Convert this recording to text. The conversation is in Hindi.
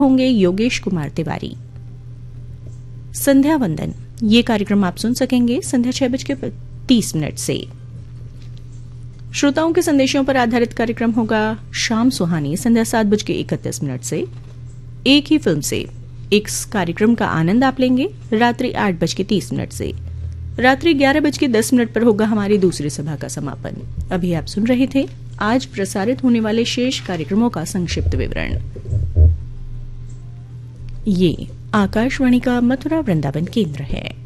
होंगे योगेश कुमार तिवारी। संध्या वंदन ये कार्यक्रम आप सुन सकेंगे संध्या 6:30 से। श्रोताओं के संदेशों पर आधारित कार्यक्रम होगा शाम सुहानी संध्या 7:31 से। एक ही फिल्म से इस कार्यक्रम का आनंद आप लेंगे रात्रि 8:30 से। रात्रि 11:10 पर होगा हमारी दूसरी सभा का समापन। अभी आप सुन रहे थे आज प्रसारित होने वाले शेष कार्यक्रमों का संक्षिप्त विवरण। ये आकाशवाणी का मथुरा वृंदावन केंद्र है।